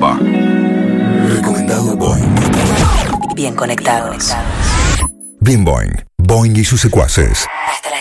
Europa. Recomendado Boeing. Bien conectados. Bien Boeing. Boeing y sus secuaces. Hasta las